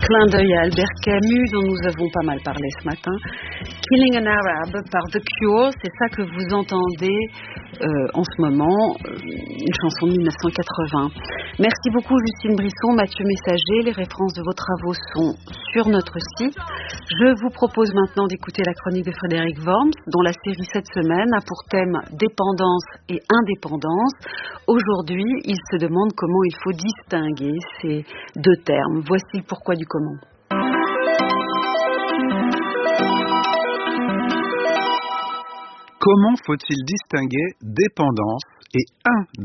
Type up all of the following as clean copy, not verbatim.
Clin d'œil à Albert Camus, dont nous avons pas mal parlé ce matin. Killing an Arab par The Cure, c'est ça que vous entendez en ce moment, une chanson de 1980. Merci beaucoup Justine Brisson, Mathieu Messager. Les références de vos travaux sont sur notre site. Je vous propose maintenant d'écouter la chronique de Frédéric Worms, dont la série cette semaine a pour thème dépendance et indépendance. Aujourd'hui, il se demande comment il faut distinguer ces deux termes. Voici le pourquoi du comment. Comment faut-il distinguer dépendance et indépendance ?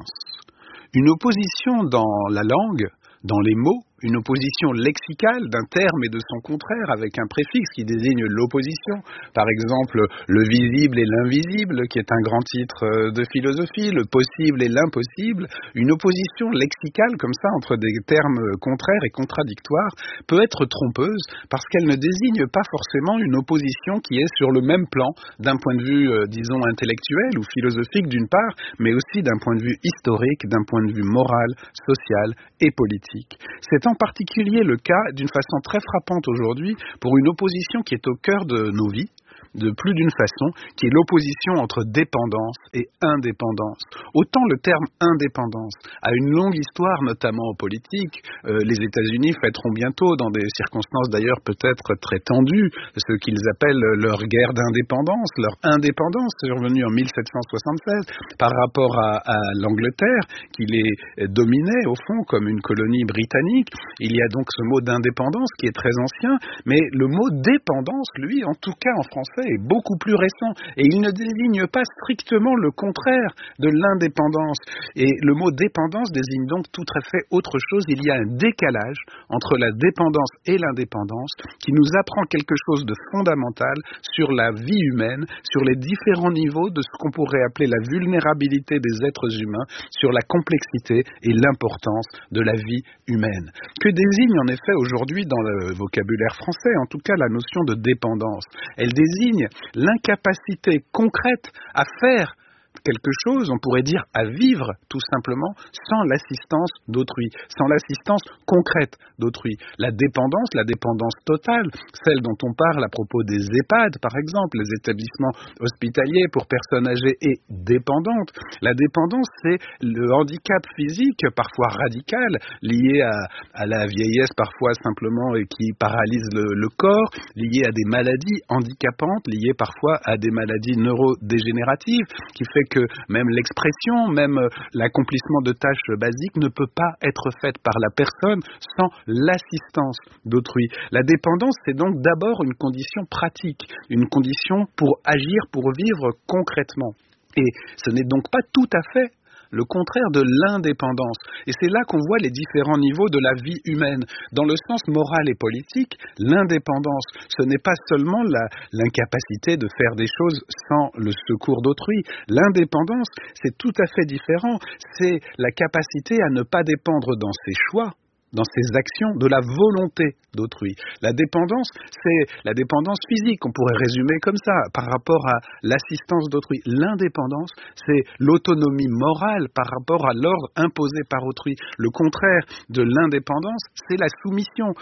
Une opposition dans la langue, dans les mots, une opposition lexicale d'un terme et de son contraire avec un préfixe qui désigne l'opposition. Par exemple, le visible et l'invisible, qui est un grand titre de philosophie, le possible et l'impossible. Une opposition lexicale comme ça entre des termes contraires et contradictoires peut être trompeuse parce qu'elle ne désigne pas forcément une opposition qui est sur le même plan d'un point de vue, disons, intellectuel ou philosophique d'une part, mais aussi d'un point de vue historique, d'un point de vue moral, social et politique. C'est en particulier le cas, d'une façon très frappante aujourd'hui, pour une opposition qui est au cœur de nos vies, de plus d'une façon, qui est l'opposition entre dépendance et indépendance. Autant le terme indépendance a une longue histoire, notamment en politique. Les États-Unis fêteront bientôt, dans des circonstances d'ailleurs peut-être très tendues, ce qu'ils appellent leur guerre d'indépendance. Leur indépendance est survenue en 1776 par rapport à l'Angleterre, qui les dominait au fond comme une colonie britannique. Il y a donc ce mot d'indépendance qui est très ancien, mais le mot dépendance, lui, en tout cas en français, est beaucoup plus récent et il ne désigne pas strictement le contraire de l'indépendance. Et le mot dépendance désigne donc tout à fait autre chose. Il y a un décalage entre la dépendance et l'indépendance qui nous apprend quelque chose de fondamental sur la vie humaine, sur les différents niveaux de ce qu'on pourrait appeler la vulnérabilité des êtres humains, sur la complexité et l'importance de la vie humaine. Que désigne en effet aujourd'hui dans le vocabulaire français, en tout cas la notion de dépendance ? Elle désigne l'incapacité concrète à faire quelque chose, on pourrait dire à vivre tout simplement, sans l'assistance d'autrui, sans l'assistance concrète d'autrui. La dépendance totale, celle dont on parle à propos des EHPAD par exemple, les établissements hospitaliers pour personnes âgées et dépendantes. La dépendance, c'est le handicap physique, parfois radical, lié à la vieillesse parfois simplement et qui paralyse le corps, lié à des maladies handicapantes, lié parfois à des maladies neurodégénératives, qui fait que même l'expression, même l'accomplissement de tâches basiques ne peut pas être faite par la personne sans l'assistance d'autrui. La dépendance, c'est donc d'abord une condition pratique, une condition pour agir, pour vivre concrètement. Et ce n'est donc pas tout à fait le contraire de l'indépendance. Et c'est là qu'on voit les différents niveaux de la vie humaine. Dans le sens moral et politique, l'indépendance, ce n'est pas seulement l'incapacité de faire des choses sans le secours d'autrui. L'indépendance, c'est tout à fait différent. C'est la capacité à ne pas dépendre dans ses choix, dans ses actions, de la volonté d'autrui. La dépendance, c'est la dépendance physique, on pourrait résumer comme ça, par rapport à l'assistance d'autrui. L'indépendance, c'est l'autonomie morale par rapport à l'ordre imposé par autrui. Le contraire de l'indépendance, c'est la soumission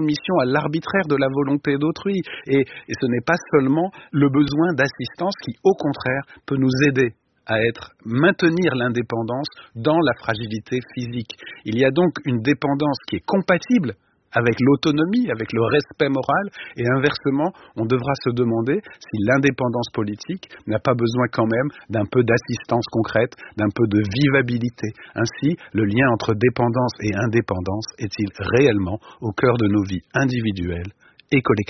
à l'arbitraire de la volonté d'autrui. Et ce n'est pas seulement le besoin d'assistance qui, au contraire, peut nous aider à maintenir l'indépendance dans la fragilité physique. Il y a donc une dépendance qui est compatible avec l'autonomie, avec le respect moral, et inversement, on devra se demander si l'indépendance politique n'a pas besoin quand même d'un peu d'assistance concrète, d'un peu de vivabilité. Ainsi, le lien entre dépendance et indépendance est-il réellement au cœur de nos vies individuelles et collectives ?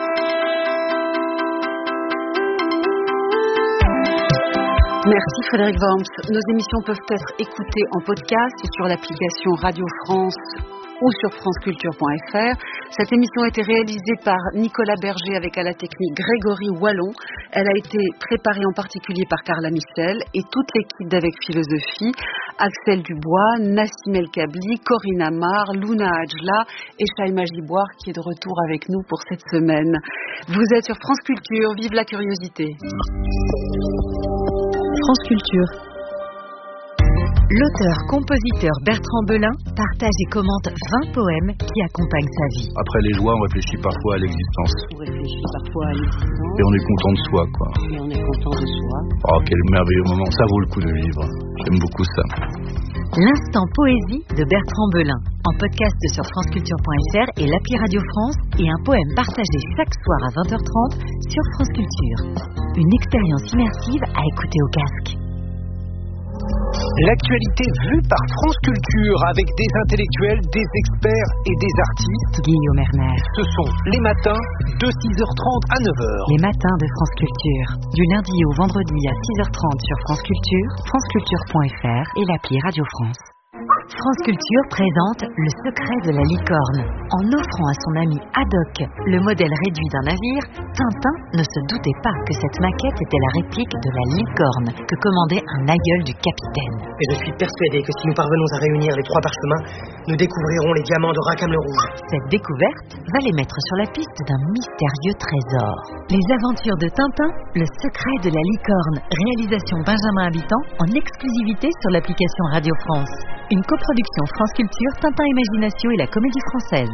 Merci Frédéric Worms. Nos émissions peuvent être écoutées en podcast sur l'application Radio France ou sur franceculture.fr. Cette émission a été réalisée par Nicolas Berger avec à la technique Grégory Wallon. Elle a été préparée en particulier par Carla Michel et toute l'équipe d'Avec Philosophie, Axel Dubois, Nassim El Kabli, Corinne Amar, Luna Ajla et Shaima Giboire qui est de retour avec nous pour cette semaine. Vous êtes sur France Culture, vive la curiosité. France Culture. L'auteur-compositeur Bertrand Belin partage et commente 20 poèmes qui accompagnent sa vie. Après les joies, on réfléchit parfois à l'existence. On réfléchit parfois à l'existence. Et on est content de soi, quoi. Et on est content de soi. Oh, quel merveilleux moment, ça vaut le coup de vivre. J'aime beaucoup ça. L'instant poésie de Bertrand Belin, en podcast sur franceculture.fr et l'appli Radio France, et un poème partagé chaque soir à 20h30 sur France Culture. Une expérience immersive à écouter au casque. L'actualité vue par France Culture avec des intellectuels, des experts et des artistes. Guillaume Erner. Ce sont les matins de 6h30 à 9h. Les matins de France Culture. Du lundi au vendredi à 6h30 sur France Culture, franceculture.fr et l'appli Radio France. France Culture présente Le secret de la licorne. En offrant à son ami Haddock le modèle réduit d'un navire, Tintin ne se doutait pas que cette maquette était la réplique de la licorne que commandait un aïeul du capitaine. Et je suis persuadé que si nous parvenons à réunir les 3 parchemins, nous découvrirons les diamants de Rackham le Rouge. Cette découverte va les mettre sur la piste d'un mystérieux trésor. Les aventures de Tintin, Le secret de la licorne, réalisation Benjamin Habitant, en exclusivité sur l'application Radio France. Une coproduction France Culture, Tintin Imagination et la Comédie Française.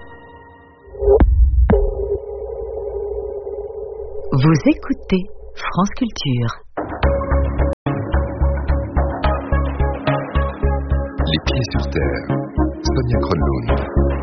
Vous écoutez France Culture. Les pieds sur terre. Sonia Kronlund.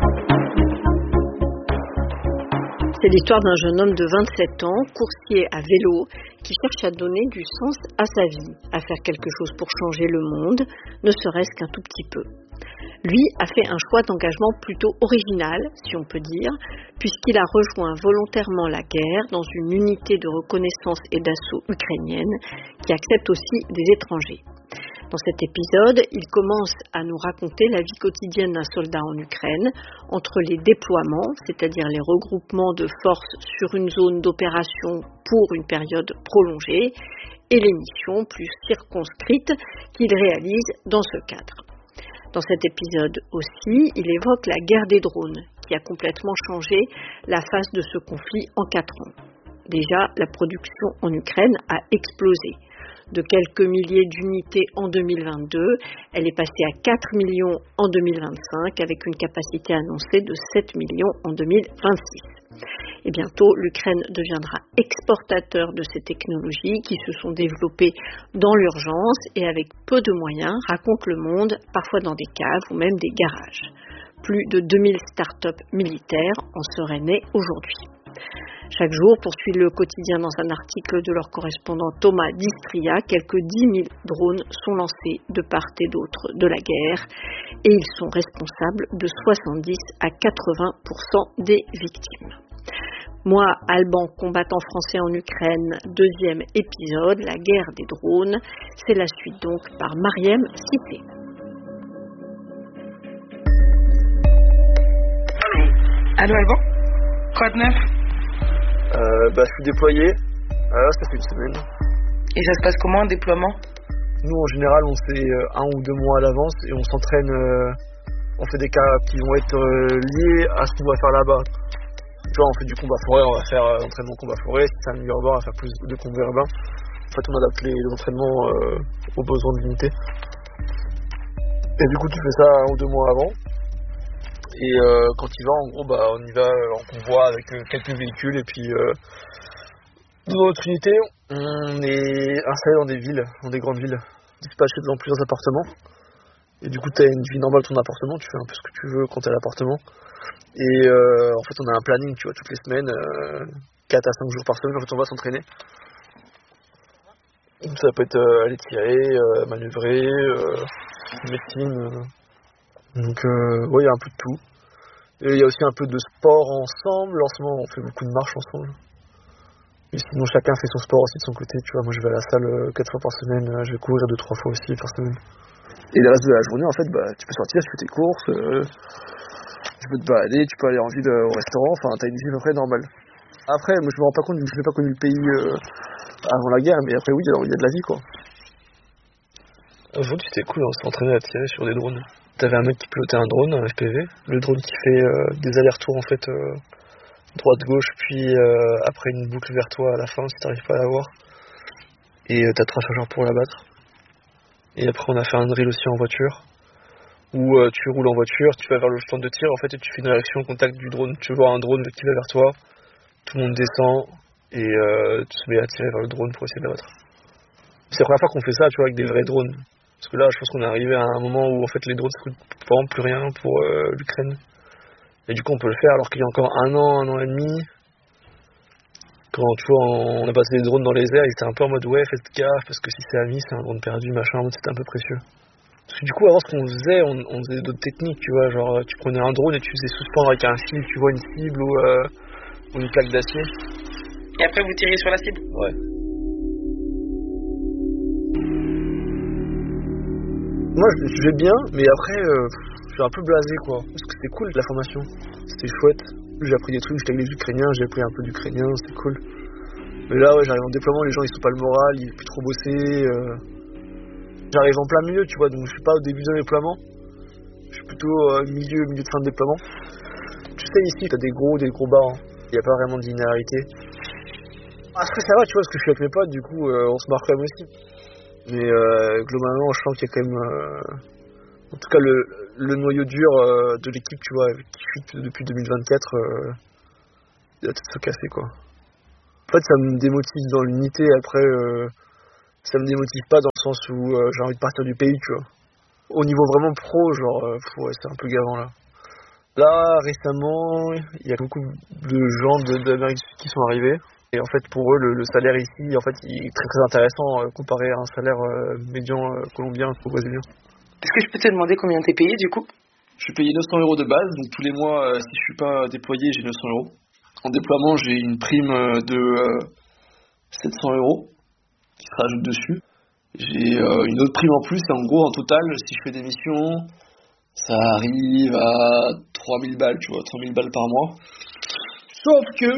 C'est l'histoire d'un jeune homme de 27 ans, coursier à vélo, qui cherche à donner du sens à sa vie, à faire quelque chose pour changer le monde, ne serait-ce qu'un tout petit peu. Lui a fait un choix d'engagement plutôt original, si on peut dire, puisqu'il a rejoint volontairement la guerre dans une unité de reconnaissance et d'assaut ukrainienne qui accepte aussi des étrangers. Dans cet épisode, il commence à nous raconter la vie quotidienne d'un soldat en Ukraine, entre les déploiements, c'est-à-dire les regroupements de forces sur une zone d'opération pour une période prolongée, et les missions plus circonscrites qu'il réalise dans ce cadre. Dans cet épisode aussi, il évoque la guerre des drones, qui a complètement changé la face de ce conflit en 4 ans. Déjà, la production en Ukraine a explosé. De quelques milliers d'unités en 2022, elle est passée à 4 millions en 2025 avec une capacité annoncée de 7 millions en 2026. Et bientôt, l'Ukraine deviendra exportateur de ces technologies qui se sont développées dans l'urgence et avec peu de moyens, raconte Le Monde, parfois dans des caves ou même des garages. Plus de 2000 start-up militaires en seraient nées aujourd'hui. Chaque jour, poursuit le quotidien dans un article de leur correspondant Thomas Distria, quelques 10 000 drones sont lancés de part et d'autre de la guerre et ils sont responsables de 70 à 80% des victimes. Moi, Alban, combattant français en Ukraine, 2e épisode, la guerre des drones, c'est la suite donc par Mariem Cité. Allô Alban, quoi de neuf? Je suis déployé, ça fait une semaine. Et ça se passe comment un déploiement? Nous en général on sait 1 ou 2 mois à l'avance et on s'entraîne, on fait des cas qui vont être liés à ce qu'on va faire là-bas. Tu vois, on fait du combat forêt, on va faire l'entraînement combat forêt, si c'est un milieu urbain on va faire plus de combat urbain. En fait on adapte les entraînements aux besoins de l'unité. Et du coup tu fais ça 1 ou 2 mois avant. Et quand il va, en gros, on y va en convoi avec quelques véhicules. Et puis, dans notre unité, on est installé dans des villes, dans des grandes villes, dispatchés dans plusieurs appartements. Et du coup, tu as une vie normale dans ton appartement, tu fais un peu ce que tu veux quand tu es à l'appartement. Et en fait, on a un planning, tu vois, toutes les semaines, 4 à 5 jours par semaine, en fait, on va s'entraîner. Donc, ça peut être aller tirer, manœuvrer, médecine. Donc, il y a un peu de tout. Et il y a aussi un peu de sport ensemble. En ce moment, on fait beaucoup de marches ensemble. Et sinon, chacun fait son sport aussi de son côté. Tu vois, moi, je vais à la salle 4 fois par semaine. Je vais courir 2-3 fois aussi par semaine. Et le reste de la journée, en fait, tu peux sortir, tu fais tes courses. Tu peux te balader, tu peux aller en ville au restaurant. Enfin, t'as une vie à peu près normale. Après, moi, je me rends pas compte, vu que je n'ai pas connu le pays avant la guerre. Mais après, oui, il y a de la vie, quoi. Aujourd'hui, c'était cool. On s'est entraîné à tirer sur des drones. T'avais un mec qui pilotait un drone, un FPV, le drone qui fait des allers-retours en fait droite-gauche, puis après une boucle vers toi à la fin si t'arrives pas à l'avoir. Et t'as 3 chargeurs pour l'abattre. Et après on a fait un drill aussi en voiture, où tu roules en voiture, tu vas vers le stand de tir en fait et tu fais une réaction au contact du drone. Tu vois un drone qui va vers toi, tout le monde descend et tu te mets à tirer vers le drone pour essayer de l'abattre. C'est la première fois qu'on fait ça, tu vois, avec des vrais drones. Parce que là, je pense qu'on est arrivé à un moment où en fait les drones ça coûte vraiment plus rien pour l'Ukraine. Et du coup on peut le faire alors qu'il y a encore un an et demi. Quand tu vois, on a passé des drones dans les airs, ils étaient un peu en mode ouais, faites gaffe parce que si c'est ami, c'est un drone perdu, machin, c'était un peu précieux. Parce que du coup, avant, ce qu'on faisait, on faisait d'autres techniques, tu vois, genre tu prenais un drone et tu faisais suspendre avec un fil, tu vois, une cible ou une plaque d'acier. Et après, vous tiriez sur la cible? Ouais. Moi, je le suivais bien, mais après, je suis un peu blasé, quoi. Parce que c'était cool, la formation. C'était chouette. J'ai appris des trucs, j'étais avec les Ukrainiens, j'ai appris un peu d'ukrainien, c'était cool. Mais là, ouais, j'arrive en déploiement, les gens, ils sont pas le moral, ils veulent plus trop bosser. J'arrive en plein milieu, tu vois, donc je suis pas au début d'un déploiement. Je suis plutôt milieu de fin de déploiement. Tu sais, ici, t'as des gros bas, hein. Y a pas vraiment de linéarité. Après, ça va, tu vois, parce que je suis avec mes potes, du coup, on se marre quand même aussi. Mais globalement, je sens qu'il y a quand même... en tout cas, le noyau dur de l'équipe, tu vois, qui chute depuis 2024, il va peut-être se casser, quoi. En fait, ça me démotive dans l'unité, après, ça me démotive pas dans le sens où j'ai envie de partir du pays, tu vois. Au niveau vraiment pro, genre, ouais, c'est un peu gavant, là. Là, récemment, il y a beaucoup de gens d'Amérique du Sud qui sont arrivés. Et en fait, pour eux, le salaire ici, en fait, il est très très intéressant comparé à un salaire médian colombien ou brésilien. Est-ce que je peux te demander combien t'es payé du coup? Je suis payé 900 € de base, donc tous les mois, si je suis pas déployé, j'ai 900 €. En déploiement, j'ai une prime de 700 € qui se rajoute dessus. J'ai une autre prime en plus, et en gros, en total, si je fais des missions, ça arrive à 3000 balles, tu vois, 3000 balles par mois. Sauf que,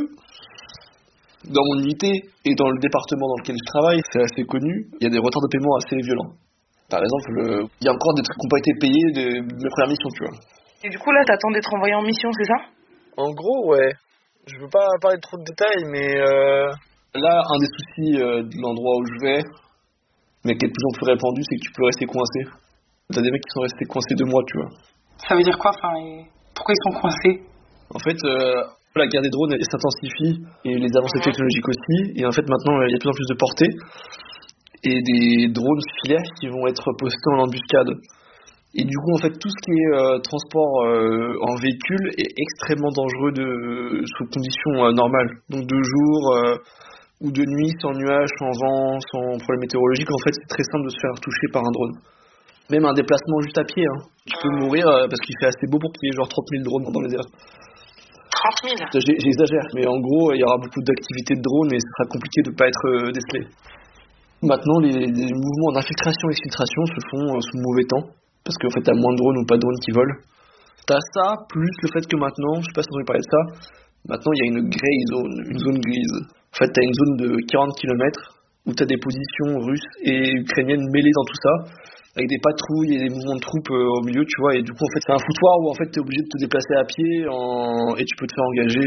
dans mon unité et dans le département dans lequel je travaille, c'est assez connu, il y a des retards de paiement assez violents. Par exemple, il y a encore des trucs qui n'ont pas été payés de mes premières missions, tu vois. Et du coup, là, t'attends d'être envoyé en mission, c'est ça? En gros, ouais. Je veux pas parler de trop de détails, mais... Là, un des soucis de l'endroit où je vais, mais qui est de plus en plus répandu, c'est que tu peux rester coincé. T'as des mecs qui sont restés coincés 2 mois, tu vois. Ça veut dire quoi, enfin, pourquoi ils sont coincés? En fait, la guerre des drones elle s'intensifie, et les avancées technologiques aussi, et en fait, maintenant, il y a de plus en plus de portée, et des drones filaires qui vont être postés en embuscade. Et du coup, en fait, tout ce qui est transport en véhicule est extrêmement dangereux sous conditions normales. Donc de jour ou de nuit, sans nuages, sans vent, sans problème météorologique, en fait, c'est très simple de se faire toucher par un drone. Même un déplacement juste à pied, hein. Tu peux mourir parce qu'il fait assez beau pour qu'il y ait genre 30 000 drones dans les airs. 30 000 J'exagère, mais en gros, il y aura beaucoup d'activités de drones et ce sera compliqué de ne pas être décelé. Maintenant, les mouvements d'infiltration et exfiltration se font sous mauvais temps. Parce qu'en fait, t'as moins de drones ou pas de drones qui volent. T'as ça, plus le fait que maintenant, je sais pas si vous avez parlé de ça, maintenant il y a une grey zone, une zone grise. En fait, t'as une zone de 40 km où t'as des positions russes et ukrainiennes mêlées dans tout ça, avec des patrouilles et des mouvements de troupes au milieu, tu vois. Et du coup, en fait, c'est un foutoir où en fait, t'es obligé de te déplacer à pied et tu peux te faire engager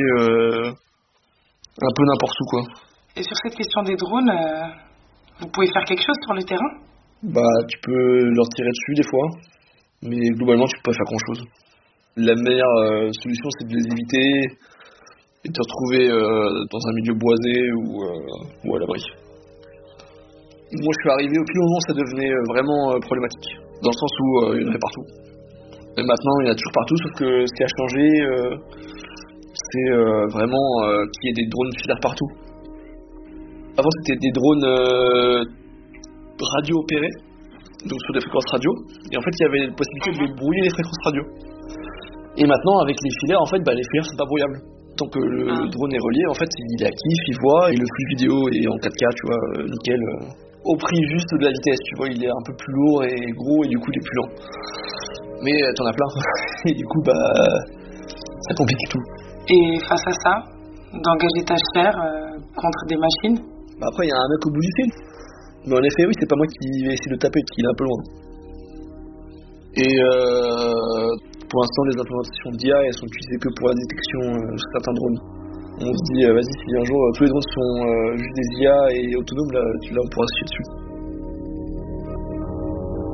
un peu n'importe où, quoi. Et sur cette question des drones, vous pouvez faire quelque chose sur le terrain? Bah, tu peux leur tirer dessus des fois, mais globalement, tu peux pas faire grand-chose. La meilleure solution, c'est de les éviter et de te retrouver dans un milieu boisé ou à l'abri. Moi, je suis arrivé au plus moment où ça devenait vraiment problématique, dans le sens où il y en avait partout. Et maintenant, il y en a toujours partout, sauf que ce qui a changé, c'est vraiment qu'il y ait des drones filaires partout. Avant, c'était des drones radio opérés, donc sur des fréquences radio, et en fait il y avait la possibilité de brouiller les fréquences radio. Et maintenant avec les filaires, en fait les filaires sont pas brouillables. Tant que le drone est relié, en fait il est actif, il voit, et le flux vidéo est en 4K, tu vois, nickel, au prix juste de la vitesse, tu vois, il est un peu plus lourd et gros, et du coup il est plus lent. Mais t'en as plein, et du coup ça complique tout. Et face à ça, d'engager ta chair contre des machines? Après il y a un mec au bout du fil. Mais en effet, oui, c'est pas moi qui vais essayer de taper, parce qu'il est un peu loin. Et pour l'instant, les implémentations d'IA, elles sont utilisées que pour la détection de certains drones. On se dit, vas-y, si un jour tous les drones sont juste des IA et autonomes, là on pourra se chier dessus.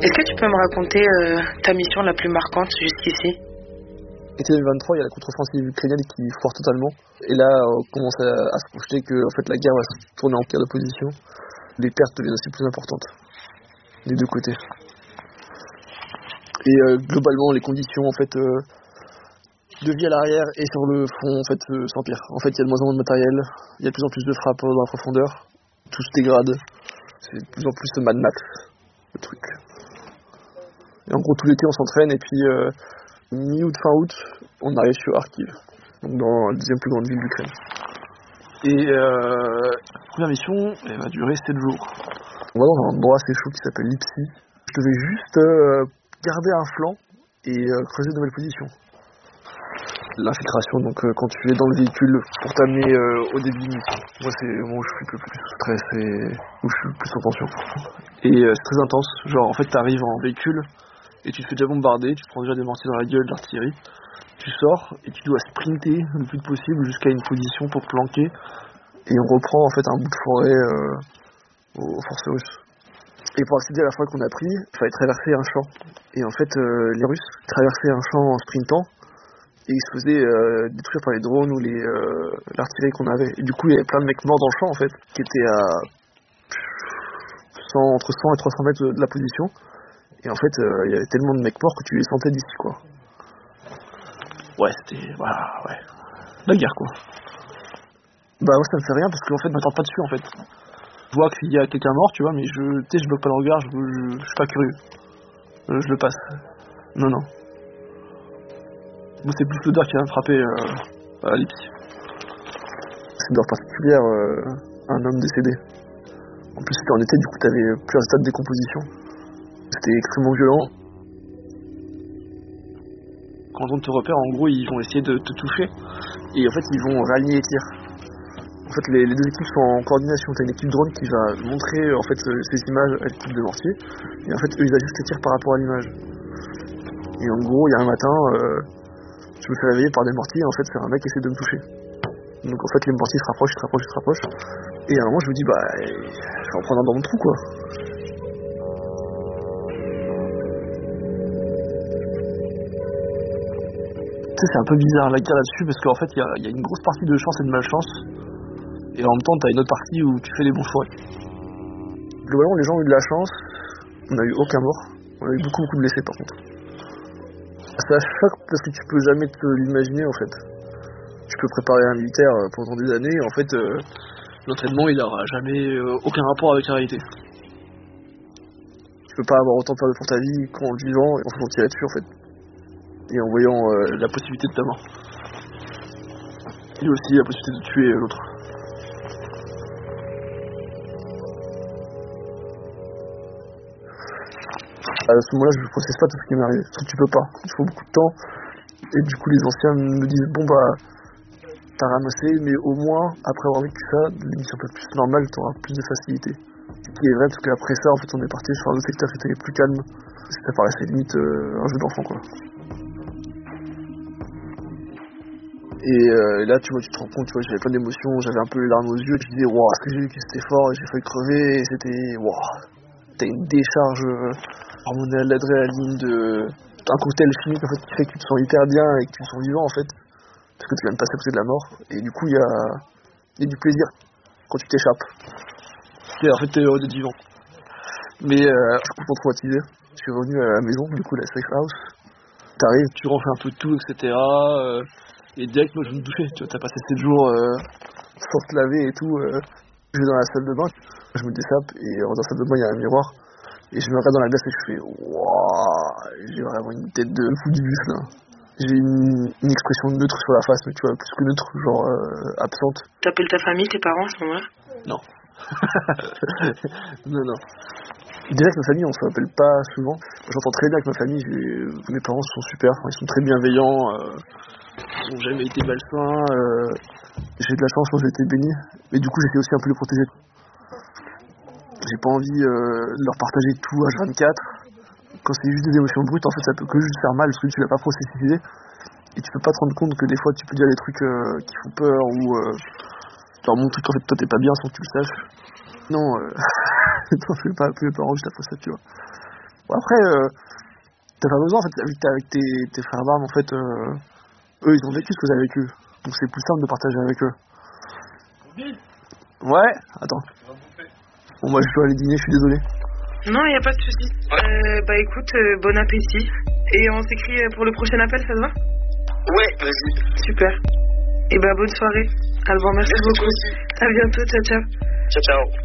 Est-ce que tu peux me raconter ta mission la plus marquante jusqu'ici? Été 2023, il y a la contre-offensive ukrainienne qui foire totalement. Et là, on commence à se projeter que en fait, la guerre va se tourner en pire de position. Les pertes deviennent aussi plus importantes des deux côtés. Et globalement, les conditions en fait de vie à l'arrière et sur le front en fait s'empirent. En fait, il y a de moins en moins de matériel, il y a de plus en plus de frappes dans la profondeur, tout se dégrade. C'est de plus en plus Mad Max, le truc. Et en gros, tout l'été, on s'entraîne et puis mi-août, fin août, on arrive sur Kharkiv, donc dans la deuxième plus grande ville d'Ukraine. Et la première mission, elle va durer 7 jours. On va dans un endroit assez chaud qui s'appelle Lipsy. Je devais juste garder un flanc et creuser de nouvelles positions. L'infiltration, donc quand tu es dans le véhicule pour t'amener au début de mission. Moi, c'est le moment où je suis le plus stressé, où je suis le plus en tension. Et c'est très intense. Genre, en fait, t'arrives en véhicule et tu te fais déjà bombarder, tu te prends déjà des mortiers dans la gueule d'artillerie. Tu sors et tu dois sprinter le plus possible jusqu'à une position pour te planquer. Et on reprend en fait un bout de forêt aux forces russes. Et pour accéder à la forêt qu'on a pris, il fallait traverser un champ. Et en fait, les Russes traversaient un champ en sprintant. Et ils se faisaient détruire par les drones ou l'artillerie qu'on avait. Et du coup, il y avait plein de mecs morts dans le champ, en fait, qui étaient à entre 100 et 300 mètres de la position. Et en fait, il y avait tellement de mecs morts que tu les sentais d'ici, quoi. Ouais, c'était... Voilà, ouais. La guerre, quoi. Bah, moi, ça me fait rien, parce qu'en fait, je m'attends pas dessus, en fait. Je vois qu'il y a quelqu'un mort, tu vois, mais je bloque pas le regard, je suis pas curieux. Je le passe. Non. Moi, c'est plus l'odeur qui va me frapper à Lipsy. C'est une odeur particulière, un homme décédé. En plus, c'était en été, du coup, t'avais plusieurs états de décomposition. C'était extrêmement violent. Quand on te repère, en gros, ils vont essayer de te toucher. Et en fait, ils vont réaligner les tirs. En fait, les deux équipes sont en coordination. T'as une équipe drone qui va montrer en fait, ces images à l'équipe de mortier. Et en fait, eux, ils ajustent les tirs par rapport à l'image. Et en gros, il y a un matin... je me fais réveiller par des mortiers, en fait c'est un mec qui essaie de me toucher. Donc en fait les mortiers se rapprochent. Et à un moment je me dis je vais en prendre un dans mon trou, quoi. Tu sais, c'est un peu bizarre la guerre là-dessus parce qu'en fait il y a une grosse partie de chance et de malchance. Et en même temps t'as une autre partie où tu fais les bons choix. Globalement les gens ont eu de la chance, on n'a eu aucun mort, on a eu beaucoup de blessés par contre. Ça choque parce que tu peux jamais te l'imaginer en fait. Tu peux préparer un militaire pendant des années et en fait l'entraînement il aura jamais aucun rapport avec la réalité. Tu peux pas avoir autant peur pour ta vie qu'en le vivant et en se faisant tirer dessus en fait. Et en voyant la possibilité de ta mort. Et aussi la possibilité de tuer l'autre. À ce moment-là, je ne processe pas tout ce qui m'est arrivé. Parce que tu peux pas. Il faut beaucoup de temps. Et du coup, les anciens me disent t'as ramassé, mais au moins, après avoir vécu ça, les missions un peu plus normales, t'auras plus de facilité. Ce qui est vrai, parce qu'après ça, en fait, on est parti sur un autre secteur qui était plus calme. Ça paraissait limite un jeu d'enfant, quoi. Et là, tu vois, tu te rends compte, tu vois, j'avais plein d'émotions, j'avais un peu les larmes aux yeux, tu disais, waouh, ce que j'ai vécu, c'était fort, et j'ai failli crever, et c'était, waouh, t'as une décharge hormonale d'adrénaline, un cocktail chimique, en fait, qui fait que tu te sens hyper bien et que tu te sens vivant, en fait, parce que tu viens de passer à côté de la mort, et du coup, il y a du plaisir quand tu t'échappes. Et en fait, t'es heureux d'être vivant. Mais, je suis complètement traumatisé. Je suis revenu à la maison, du coup, la safe house. T'arrives, tu refais un peu de tout, etc., et direct, moi, je vais me doucher, tu vois, t'as passé 7 jours sans te laver et tout. Je vais dans la salle de bain, je me dessape, et dans la salle de bain, il y a un miroir. Et je me regarde dans la glace et je fais waouh, j'ai vraiment une tête de fou du bus, là. J'ai une expression neutre sur la face, mais tu vois, plus que neutre, genre absente. T'appelles ta famille, tes parents, à ce moment-là? Non. Non. Déjà que ma famille, on s'appelle pas souvent. J'entends très bien avec ma famille, mes parents sont super, ils sont très bienveillants. Ils n'ont jamais été malsains, j'ai de la chance, j'ai été béni, mais du coup j'étais aussi un peu le protégé. J'ai pas envie de leur partager tout H24. Quand c'est juste des émotions brutes, en fait ça peut que juste faire mal parce que tu l'as pas processé et tu peux pas te rendre compte que des fois tu peux dire des trucs qui font peur ou leur montrer qu'en fait toi t'es pas bien sans que tu le saches. Non, t'en fais pas un peu les parents juste après ça, tu vois. Après, t'as pas besoin, en fait, vu que t'es avec tes frères d'armes, en fait, eux, ils ont vécu ce que vous avez vécu. Donc c'est plus simple de partager avec eux. Ouais, attends. Bon, moi, je dois aller dîner, je suis désolé. Non, il n'y a pas de souci. Bah écoute, bon appétit. Et on s'écrit pour le prochain appel, ça te va? Ouais, vas-y. Super. Et bah bonne soirée. Alban, merci beaucoup. À bientôt, ciao ciao. Ciao ciao.